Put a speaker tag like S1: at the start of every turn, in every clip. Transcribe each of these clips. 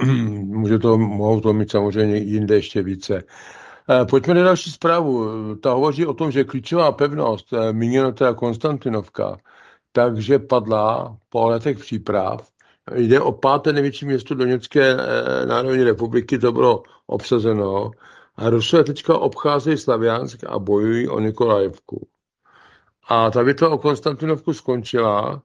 S1: mohou to mít samozřejmě jinde ještě více. Pojďme na další zprávu. Ta hovoří o tom, že klíčová pevnost, míněno teda Konstantinovka, takže padla po letech příprav. Jde o páté největší město Doněcké národní republiky, to bylo obsazeno. A Rusové teďka obcházejí Slaviansk a bojují o Nikolajevku. A ta bitva o Konstantinovku skončila.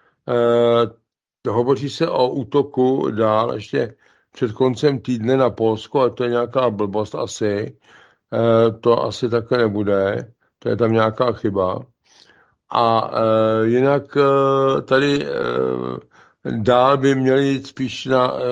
S1: Hovoří se o útoku dál ještě před koncem týdne na Polsko, ale to je nějaká blbost asi. To asi také nebude. To je tam nějaká chyba. A jinak tady dál by měli jít spíš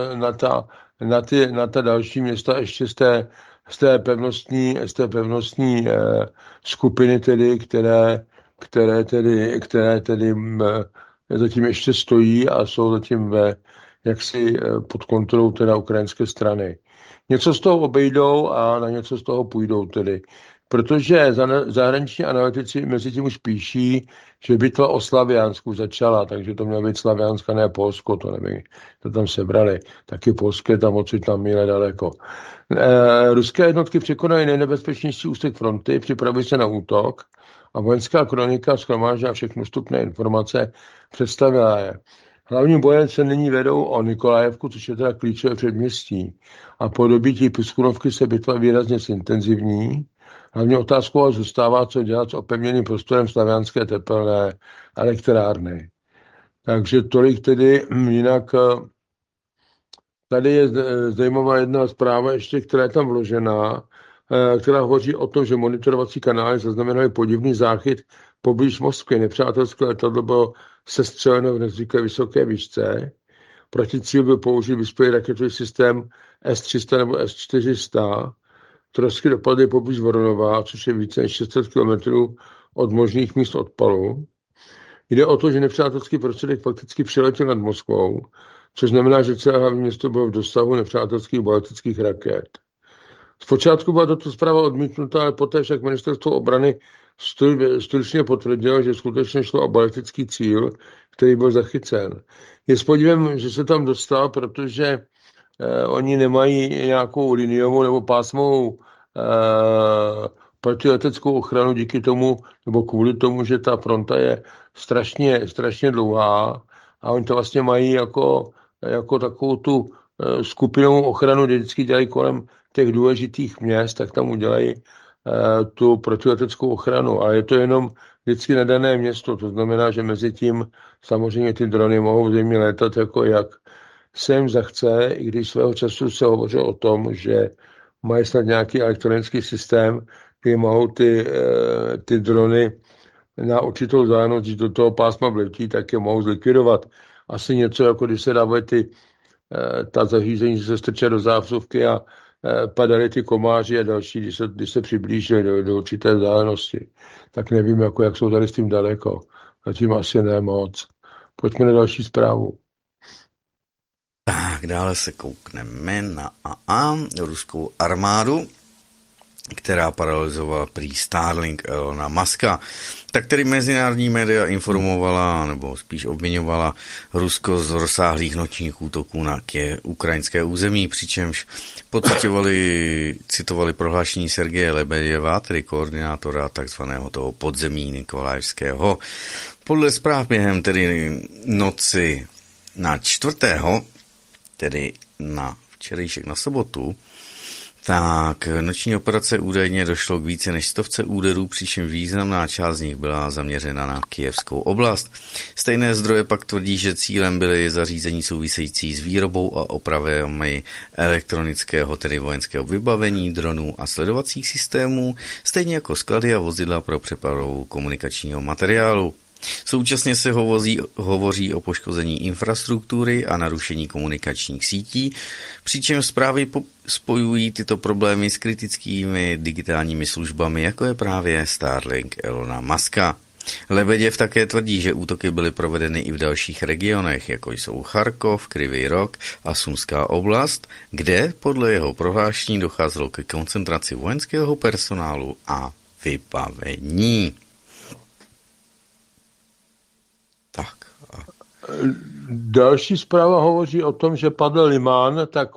S1: na ta další města ještě z té pevnostní skupiny, tedy, které tedy zatím ještě stojí a jsou zatím jaksi pod kontrolou teda ukrajinské strany. Něco z toho obejdou a na něco z toho půjdou tedy. Protože zahraniční analytici mezi tím už píší, že bitva o Slaviansku začala, takže to mělo být Slaviansk a ne Polsko, to nevím, to tam sebrali. Taky Polské tam odsud tam míle daleko. Ruské jednotky překonají nejnebezpečnější úsek fronty, připravují se na útok a vojenská kronika shromáždila všechny vstupné informace, představila je. Hlavní boje se nyní vedou o Nikolajevku, což je teda klíčové předměstí. A po dobytí Piskunovky se bitva výrazně zintenzivní. Hlavně otázkou zůstává, co dělat s opevněným prostorem slavianské tepelné elektrárny. Takže tolik tedy, jinak tady je zajímavá jedna zpráva ještě, která je tam vložená, která hovoří o tom, že monitorovací kanály zaznamenaly podivný záchyt poblíž Moskvy. Nepřátelské letadlo bylo sestřeleno v nezvyklé vysoké výšce. Proti cíl byl použit vyspělý raketový systém S-300 nebo S-400. Trosky dopadly poblíž Voronova, což je více než 600 km od možných míst odpalu. Jde o to, že nepřátelský prostředek fakticky přiletěl nad Moskvou, což znamená, že celé hlavní město bylo v dosahu nepřátelských balistických raket. Zpočátku byla tato zpráva odmítnutá, ale poté však ministerstvo obrany stručně potvrdilo, že skutečně šlo o balistický cíl, který byl zachycen. Je s podívem, že se tam dostal, protože oni nemají nějakou liniovou nebo pásmovou protileteckou ochranu díky tomu, nebo kvůli tomu, že ta fronta je strašně dlouhá a oni to vlastně mají jako takovou tu skupinovou ochranu, kdy vždycky dělají kolem těch důležitých měst, tak tam udělají tu protileteckou ochranu. Ale je to jenom vždycky na dané město, to znamená, že mezi tím samozřejmě ty drony mohou zřejmě létat jako jak se jim zachce, i když svého času se hovořilo o tom, že mají snad nějaký elektronický systém, který mohou ty drony na určitou vzdálenost, když do toho pásma vletí, tak je mohou zlikvidovat. Asi něco, jako když se dávají ta zařízení, že se strčí do zásuvky a padaly ty komáři a další, když se přiblížili do určité vzdálenosti. Tak nevím, jak jsou tady s tím daleko. Zatím asi ne moc. Pojďme na další zprávu.
S2: Tak, dále se koukneme na ruskou armádu, která paralyzovala prý Starlink Elona Muska. Tak tedy mezinárodní média informovala, nebo spíš obviňovala Rusko z rozsáhlých nočních útoků na ukrajinské území, přičemž citovali prohlášení Sergeje Lebeděva, tedy koordinátora takzvaného toho podzemí Nikolajevského. Podle zpráv během tedy noci na 4., tedy na včerejšek na sobotu, tak noční operace údajně došlo k více než 100 úderů, přičemž významná část z nich byla zaměřena na Kyjevskou oblast. Stejné zdroje pak tvrdí, že cílem byly zařízení související s výrobou a opravami elektronického, tedy vojenského vybavení, dronů a sledovacích systémů, stejně jako sklady a vozidla pro přepravu komunikačního materiálu. Současně se hovoří o poškození infrastruktury a narušení komunikačních sítí, přičemž zprávy spojují tyto problémy s kritickými digitálními službami, jako je právě Starlink Elona Muska. Lebeděv také tvrdí, že útoky byly provedeny i v dalších regionech, jako jsou Charkov, Kryvý Rog a Sumská oblast, kde podle jeho prohlášení docházelo ke koncentraci vojenského personálu a vybavení.
S1: Další zpráva hovoří o tom, že padl Limán, tak